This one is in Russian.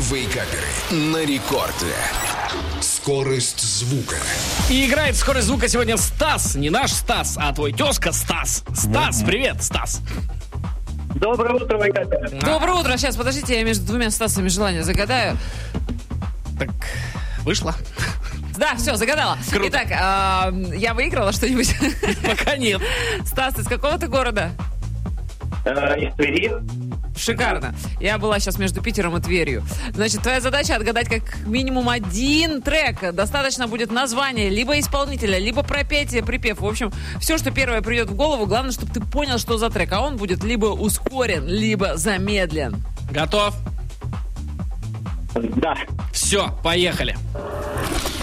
Вейкаперы на рекорде. Скорость звука. И играет скорость звука сегодня Стас. Не наш Стас, а твой тезка Стас. Стас, привет, Стас. Доброе утро, Вейкаперы. Доброе утро. Сейчас, подождите, я между двумя Стасами желание загадаю. Так, вышло? Да, все, загадала. Круто. Итак, я выиграла что-нибудь? Пока нет. Стас, из какого ты города? Из Твери. Шикарно. Я была сейчас между Питером и Тверью. Значит, твоя задача отгадать как минимум один трек. Достаточно будет названия, либо исполнителя, либо пропетие, припев. В общем, все, что первое придет в голову, главное, чтобы ты понял, что за трек. А он будет либо ускорен, либо замедлен. Готов? Да. Все, поехали.